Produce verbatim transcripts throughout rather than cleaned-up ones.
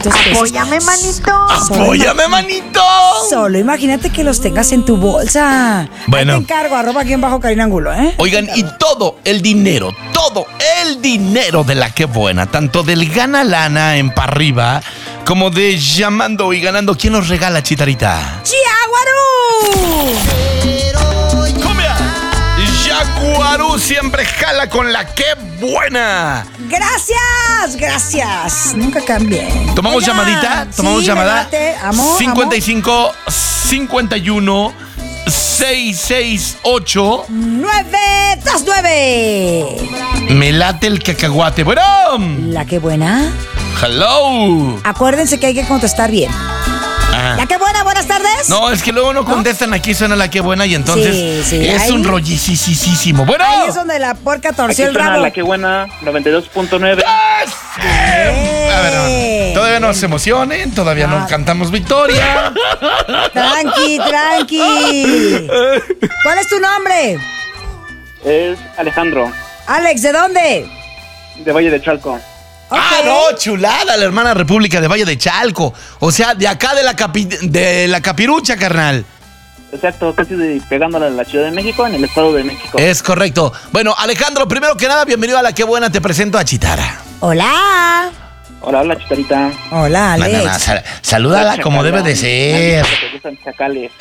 Apóyame, manito. Apóyame, manito. Solo imagínate que los tengas en tu bolsa. Bueno. Ahí te encargo, arroba aquí en bajo Karina Angulo, ¿eh? Oigan, y todo el dinero, todo el dinero de la que buena, tanto del gana lana en pa' arriba, como de llamando y ganando, ¿quién nos regala, Chitarita? ¡Chiaguarú! ¡Cumbia! Yaguarú siempre jala con la que buena. Gracias, gracias. Nunca cambié. ¿Tomamos Oigan, llamadita? ¿Tomamos sí, llamada? me late. Amor, cincuenta y cinco, cincuenta y uno, seiscientos sesenta y ocho. nueve dos nueve. Me late el cacahuate. Bueno. La que buena. Hello. Acuérdense que hay que contestar bien. Ah. La que buena, buenas tardes. No, es que luego no contestan, aquí suena la que buena y entonces Sí, sí, es ahí- un rollisísimo. Bueno. Ahí es donde la puerca torció Aquí el suena rabo. la que buena, noventa y dos punto nueve. ¡Sí! A ver, no, todavía no se emocionen, todavía no Ah. cantamos victoria. Tranqui, tranqui. ¿Cuál es tu nombre? Es Alejandro, Alex, ¿de dónde? de Valle de Chalco. Ah, Ok. no, chulada, la hermana República de Valle de Chalco. O sea, de acá de la, capi- de la Capirucha, carnal. Exacto, casi de- pegándole a la Ciudad de México, en el Estado de México. Es correcto. Bueno, Alejandro, primero que nada, bienvenido a La Que Buena. Te presento a Chitara. Hola. Hola, hola, Chitarita. Hola, No, Alex. no, no, sal- salúdala como debe de ser. Que te gustan chacales.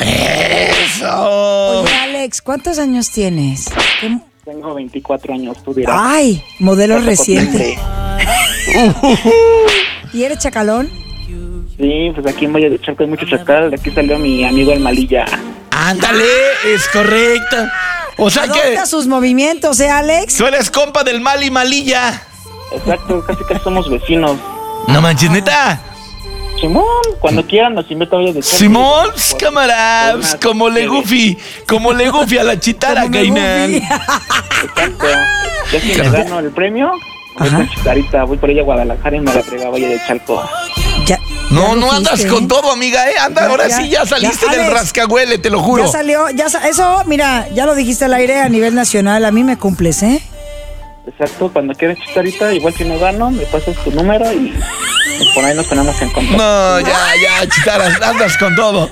Eso. Oye, Alex, ¿cuántos años tienes? ¿Qué- Tengo veinticuatro años, tú dirás. Ay, modelo Paso por reciente. siempre. ¿Y eres chacalón? Sí, pues aquí en Valle de Chalco hay mucho chacal. De aquí salió mi amigo el Malilla. Ándale, es correcto. O sea que Adopta sus movimientos, ¿eh, Alex? tú eres compa del mal y malilla. Exacto, casi casi somos vecinos. No manches, neta. Simón, cuando quieran nos invita a Valle de Chalco. Simón, Por- camaradas, por una- como le gufi, como le gufi a la Chitara, Como me Gainán. Goofy. Exacto. Ya si me Claro. gano el premio, voy Ajá. con Chitarita, voy por ella a Guadalajara y me la traigo a Valle de Chalco. Ya- No, ya no dijiste, andas ¿eh? con todo, amiga, ¿eh? Anda, Ya, ahora ya, sí ya saliste ya, del Alex. rascahuele, te lo juro. Ya salió, ya sa- eso, mira, ya lo dijiste al aire a nivel nacional, a mí me cumples, ¿eh? Exacto, cuando quieras Chitarita, igual si no gano, me pasas tu número y pues, por ahí nos ponemos en contacto. No, ya, ya, Chitara, andas con todo.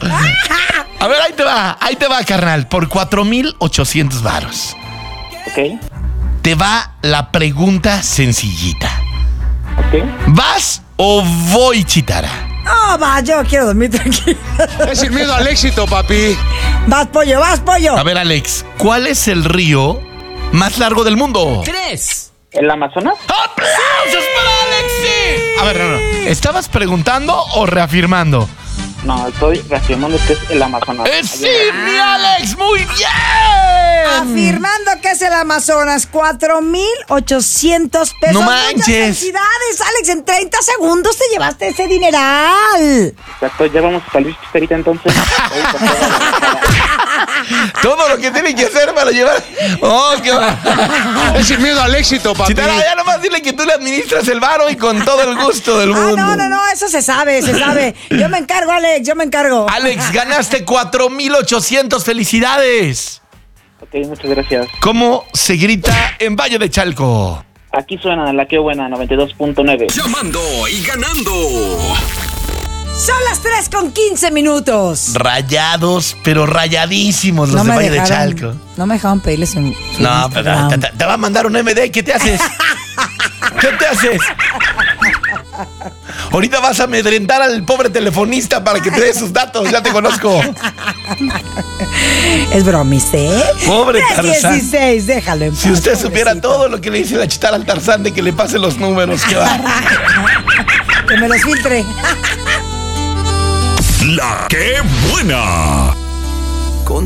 A ver, ahí te va, ahí te va, carnal, por cuatro mil ochocientos varos. ¿Ok? Te va la pregunta sencillita. ¿Ok? ¿Vas o voy, Chitara? No, va, yo quiero dormir tranquilo. Es sin miedo al éxito, papi. Vas, pollo, vas, pollo. A ver, Alex, ¿cuál es el río más largo del mundo? ¿El Amazonas? ¡Aplausos para Alexi! A ver, no, no. ¿Estabas preguntando o reafirmando? No, estoy reafirmando que es el Amazonas. ¡Eh, sí, mi Alex! ¡Muy bien! Afirmando que es el Amazonas, cuatro mil ochocientos pesos. No Muchas manches. felicidades, Alex. En treinta segundos te llevaste ese dineral. Exacto, ya vamos a salir Chitarita entonces. Ahí con toda la- Todo lo que tiene que hacer para llevar. ¡Oh, qué va! Es sin miedo al éxito, papi. Chitara, ya nomás dile que tú le administras el varo y con todo el gusto del Ah, mundo. no, no, no, eso se sabe, se sabe. Yo me encargo, Alex, yo me encargo. Alex, ganaste cuatro mil ochocientos. ¡Felicidades! Ok, muchas gracias. ¿Cómo se grita en Valle de Chalco? Aquí suena la que buena, noventa y dos punto nueve. Llamando y ganando. Son las tres con quince minutos. Rayados, pero rayadísimos los de Valle de Chalco. no me dejaban pedirles un. su No, pero Instagram. te, te- te va a mandar un M D. ¿Qué te haces? ¿Qué te haces? Ahorita vas a amedrentar al pobre telefonista para que te dé sus datos. Ya te conozco. Es bromiste, ¿eh? Pobre tres Tarzán. dieciséis, déjalo en Si paz, usted supiera pobrecito. todo lo que le dice la Chitara al Tarzán de que le pase los números, que va. Que me los filtre. La que buena.